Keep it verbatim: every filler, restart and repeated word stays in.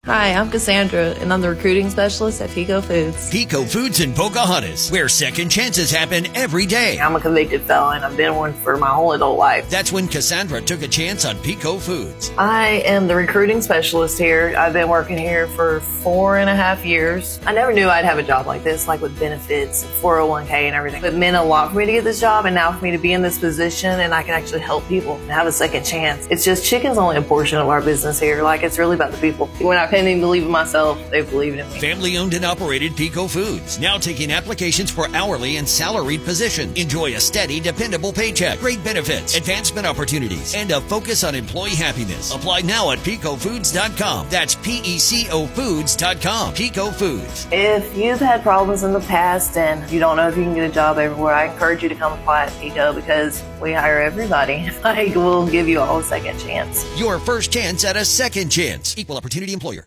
Hi, I'm Cassandra, and I'm the recruiting specialist at Pico Foods. Pico Foods in Pocahontas, where second chances happen every day. I'm a convicted felon. I've been one for my whole adult life. That's when Cassandra took a chance on Pico Foods. I am the recruiting specialist here. I've been working here for four and a half years. I never knew I'd have a job like this, like with benefits, four oh one k and everything. It meant a lot for me to get this job, and now for me to be in this position and I can actually help people and have a second chance. It's just chicken's only a portion of our business here. Like, it's really about the people. When I couldn't even believe in myself, they believed in me. Family owned and operated Pico Foods. Now taking applications for hourly and salaried positions. Enjoy a steady, dependable paycheck, great benefits, advancement opportunities, and a focus on employee happiness. Apply now at pico foods dot com. That's P E C O foods dot com. Pico Foods. If you've had problems in the past and you don't know if you can get a job everywhere, I encourage you to come apply at Pico because we hire everybody. Like, we'll give you all a second chance. Your first chance at a second chance. Equal opportunity employer.